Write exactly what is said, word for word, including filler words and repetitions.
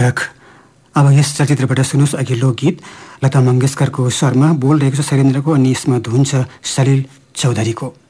फरक। अब यस चलचित्रबाट सुन्नुहोस् अघिल्लो गीत लता मङ्गेशकरको स्वरमा, बोल रहेको छ शैलेन्द्रको अनि यसमा धुन छ सलिल चौधरीको।